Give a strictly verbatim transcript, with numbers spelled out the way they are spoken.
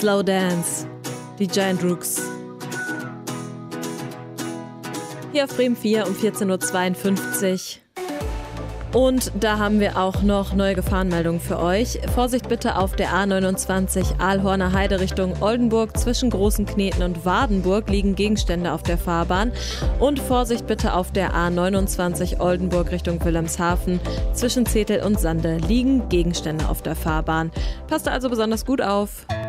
Slow Dance, die Giant Rooks. Hier auf Bremen vier um vierzehn Uhr zweiundfünfzig. Und da haben wir auch noch neue Gefahrenmeldungen für euch. Vorsicht bitte auf der A neunundzwanzig Aalhorner Heide Richtung Oldenburg. Zwischen Großen Kneten und Wardenburg liegen Gegenstände auf der Fahrbahn. Und Vorsicht bitte auf der A neunundzwanzig Oldenburg Richtung Wilhelmshaven. Zwischen Zetel und Sande liegen Gegenstände auf der Fahrbahn. Passt also besonders gut auf.